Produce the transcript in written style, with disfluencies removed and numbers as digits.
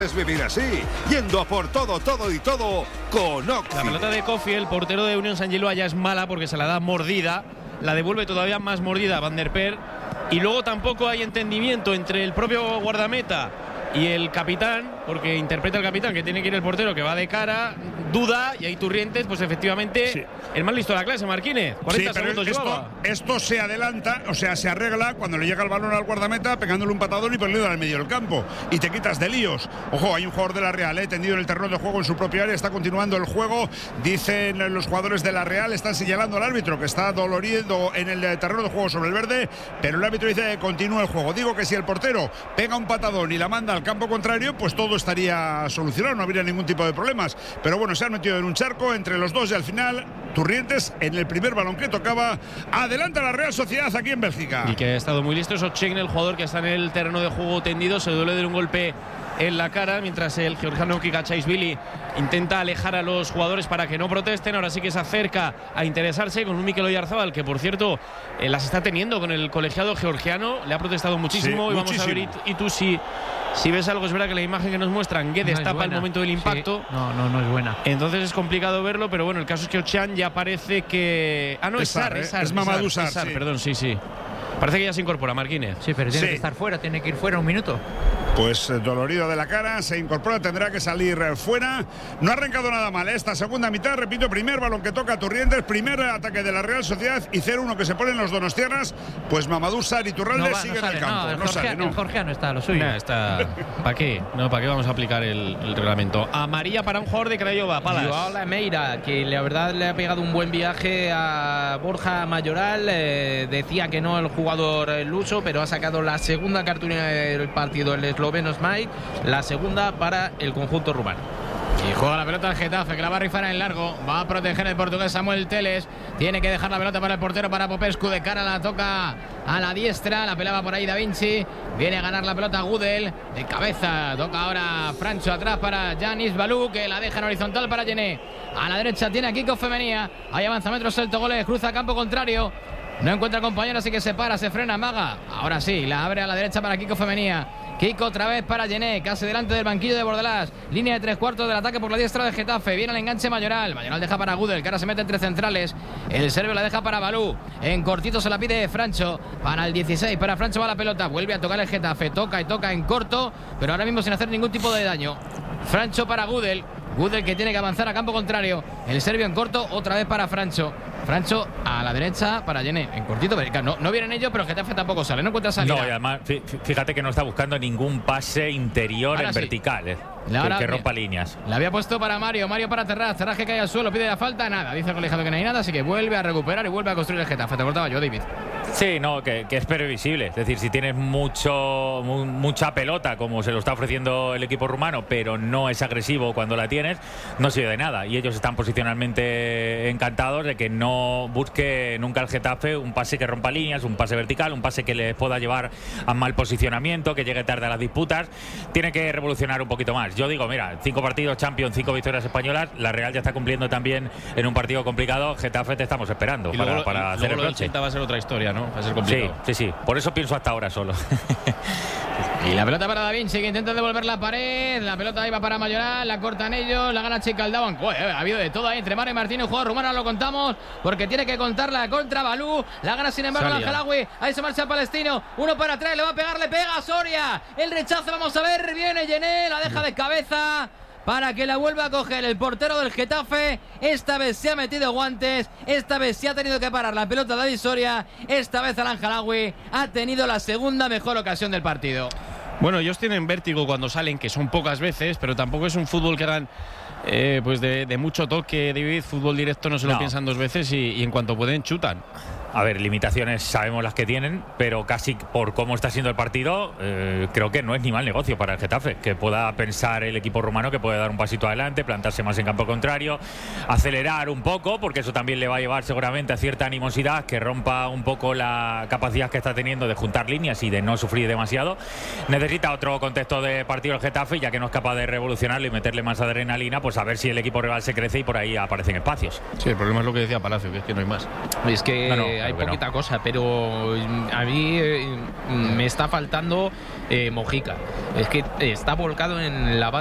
Es vivir así, yendo a por todo y todo con Oxy. La pelota de Kofi, el portero de Unión Saint-Gilloise, ya es mala porque se la da mordida. La devuelve todavía más mordida a Van der Perr. Y luego tampoco hay entendimiento entre el propio guardameta y el capitán, porque interpreta el capitán que tiene que ir el portero, que va de cara, duda, y ahí Turrientes, pues efectivamente, sí, el más listo de la clase, Marquínez. 40 segundos esto se adelanta, o sea, se arregla cuando le llega el balón al guardameta, pegándole un patadón y perdiendo al medio del campo. Y te quitas de líos. Ojo, hay un jugador de la Real, tendido en el terreno de juego en su propia área, está continuando el juego. Dicen los jugadores de la Real, están señalando al árbitro que está dolorido en el terreno de juego sobre el verde, pero el árbitro dice que continúa el juego. Digo que si el portero pega un patadón y la manda al campo contrario, pues todo estaría solucionado, no habría ningún tipo de problemas. Pero bueno, se han metido en un charco entre los dos y al final Turrientes, en el primer balón que tocaba, adelanta la Real Sociedad aquí en Bélgica. Y que ha estado muy listo. Ochegin, el jugador que está en el terreno de juego tendido, se duele de un golpe en la cara, mientras el georgiano Kikachishvili intenta alejar a los jugadores para que no protesten. Ahora sí que se acerca a interesarse con un Mikel Oyarzabal, que por cierto las está teniendo con el colegiado georgiano, le ha protestado muchísimo. Sí, y vamos a ver, y tú si ves algo. Es verdad que la imagen que nos muestran, Guedes no tapa el momento del impacto. Sí. No es buena. Entonces es complicado verlo, pero bueno, el caso es que Ochan ya parece que... Ah, no, es Sarr, es Mamadou Sarr, sí. Perdón, sí. Parece que ya se incorpora Marquínez. Sí, pero tiene que estar fuera, tiene que ir fuera un minuto. Pues dolorido de la cara, se incorpora, tendrá que salir fuera. No ha arrancado nada mal esta segunda mitad, repito, primer balón que toca Turrientes, primer ataque de la Real Sociedad y 0-1 que se ponen los donostiarras. Pues Mamadou Sarr y Turralde siguen en el campo. El georgiano está a lo suyo. ¿Para qué? ¿Para qué vamos a aplicar el reglamento? Amarilla para un jugador de Craiova, Palas. Joao Lameira, que la verdad le ha pegado un buen viaje a Borja Mayoral. Decía que no el jugador luso, pero ha sacado la segunda cartulina del partido el esloveno Smite, la segunda para el conjunto rumano. Y juega la pelota al Getafe, que la va a rifar en largo. Va a proteger el portugués Samuel Teles. Tiene que dejar la pelota para el portero, para Popescu. De cara la toca a la diestra. La pelaba por ahí Da Vinci. Viene a ganar la pelota Gudel. De cabeza toca ahora Francho atrás para Yanis Balú, que la deja en horizontal para Gené. A la derecha tiene a Kiko Femenía. Ahí avanza metros el Togolés. Cruza campo contrario. No encuentra compañero, así que se para, se frena, amaga. Ahora sí, la abre a la derecha para Kiko Femenía. Kiko otra vez para Gené, casi delante del banquillo de Bordalás. Línea de 3/4 del ataque por la diestra de Getafe. Viene el enganche Mayoral. Mayoral deja para Gudel, que ahora se mete entre centrales. El serbio la deja para Balú. En cortito se la pide Francho. Para el 16, para Francho va la pelota. Vuelve a tocar el Getafe. Toca y toca en corto, pero ahora mismo sin hacer ningún tipo de daño. Francho para Gudel. Gudel que tiene que avanzar a campo contrario. El serbio en corto, otra vez para Francho. Francho a la derecha para Gené. En cortito, pero no vienen ellos, pero Getafe tampoco sale. No encuentra salida. No, y además, fíjate que no está buscando ningún pase interior ahora en vertical. Que rompa líneas. La había puesto para Mario para Terraz. Terraz que cae al suelo, pide la falta, nada. Dice el colegiado que no hay nada, así que vuelve a recuperar y vuelve a construir el Getafe. Te cortaba yo, David. Sí, no, que es previsible. Es decir, si tienes mucha pelota, como se lo está ofreciendo el equipo rumano, pero no es agresivo cuando la tienes, no sirve de nada. Y ellos están posicionalmente encantados de que no busque nunca el Getafe un pase que rompa líneas, un pase vertical, un pase que les pueda llevar a mal posicionamiento, que llegue tarde a las disputas. Tiene que revolucionar un poquito más. Yo digo, mira, 5 partidos Champions, 5 victorias españolas. La Real ya está cumpliendo también en un partido complicado. Getafe te estamos esperando para hacer el broche. Va a ser otra historia, ¿no? Va a ser complicado. Sí. Por eso pienso hasta ahora solo. Y la pelota para Da Vinci, que intenta devolver la pared. La pelota ahí va para Mayoral, la cortan ellos, la gana Chicaldawan. Ha habido de todo ahí entre Mario y Martínez, jugador rumano, lo contamos, porque tiene que contarla contra Balú. La gana sin embargo el Anjalawi. Ahí se marcha el palestino. Uno para atrás, le va a pegar, le pega a Soria. El rechazo, vamos a ver, viene Gené, la deja de cabeza para que la vuelva a coger el portero del Getafe. Esta vez se ha metido guantes, esta vez se ha tenido que parar la pelota David Soria. Esta vez Al-Anjalawi ha tenido la segunda mejor ocasión del partido. Bueno, ellos tienen vértigo cuando salen, que son pocas veces, pero tampoco es un fútbol que hagan pues de mucho toque, David. Fútbol directo no se lo piensan dos veces y en cuanto pueden chutan. A ver, limitaciones sabemos las que tienen, pero casi por cómo está siendo el partido, creo que no es ni mal negocio para el Getafe, que pueda pensar el equipo rumano que puede dar un pasito adelante, plantarse más en campo contrario, acelerar un poco, porque eso también le va a llevar seguramente a cierta animosidad, que rompa un poco la capacidad que está teniendo de juntar líneas y de no sufrir demasiado. Necesita otro contexto de partido el Getafe, ya que no es capaz de revolucionarlo y meterle más adrenalina, pues a ver si el equipo rival se crece y por ahí aparecen espacios. Sí, el problema es lo que decía Palacio, que es que no hay más. Es que hay que no. poquita cosa, pero a mí me está faltando Mojica. Es que está volcado en la